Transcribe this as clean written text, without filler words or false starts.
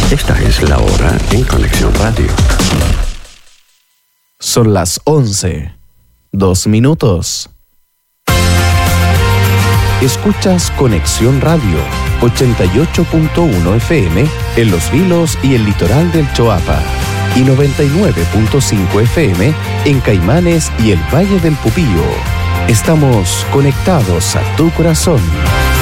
Esta es la hora en Conexión Radio. Son las 11:02. Escuchas Conexión Radio, 88.1 FM en Los Vilos y el litoral del Choapa, y 99.5 FM en Caimanes y el Valle del Pupío. Estamos conectados a tu corazón.